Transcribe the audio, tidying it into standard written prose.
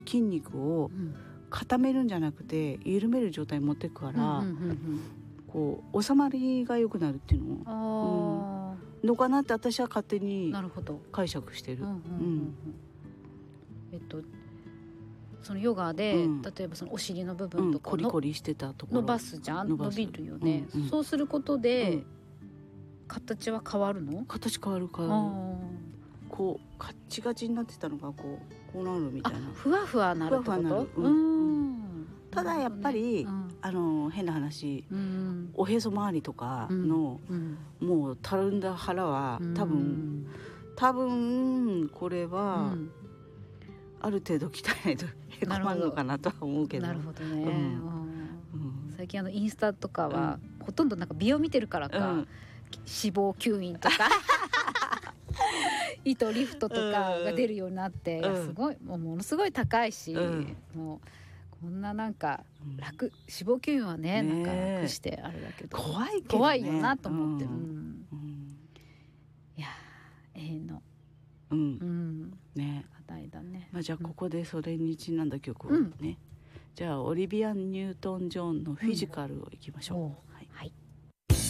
筋肉を固めるんじゃなくて緩める状態に持っていくから、こう収まりが良くなるっていうののかなって私は勝手に解釈してる。 そのヨガで、例えばそのお尻の部分とかコリコリしてたところ伸ばすじゃん、伸びるよね、そうすることで、形は変わるの？ 形変わるこうカッチガチになってたのがこうなるみたいな。 ふわふわなるってこと？ ただやっぱり、変な話、おへそ周りとかの、もうたるんだ腹は多分これは、ある程度鍛えないとへこまんのかなとは思うけど。 なるほどね、最近インスタとかは、ほとんどなんか美容見てるからか、脂肪吸引とか糸リフトとかが出るようになって、すごいものすごい高いし、もうこんななんか脂肪吸引はね、なんか楽してあれだけど怖いけどね、 怖いよなと思って、いや永遠のね、 課題だね。 じゃあここでそれにちなんだ曲をね、じゃあオリビア・ニュートン・ジョンのフィジカルをいきましょう。